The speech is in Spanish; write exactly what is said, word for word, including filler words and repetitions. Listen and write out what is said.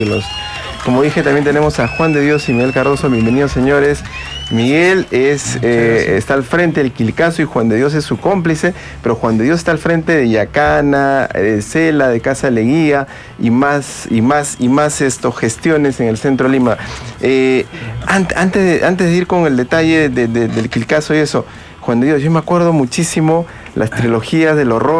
Los, como dije, también tenemos a Juan de Dios y Miguel Cardoso. Bienvenidos, señores. Miguel es, eh, está al frente del Quilcaso y Juan de Dios es su cómplice, pero Juan de Dios está al frente de Yacana, de Cela, de Casa Leguía y más y más y más esto, gestiones en el centro de Lima. Eh, an antes, de, antes de ir con el detalle de, de, del Quilcaso y eso, Juan de Dios, yo me acuerdo muchísimo las trilogías del horror.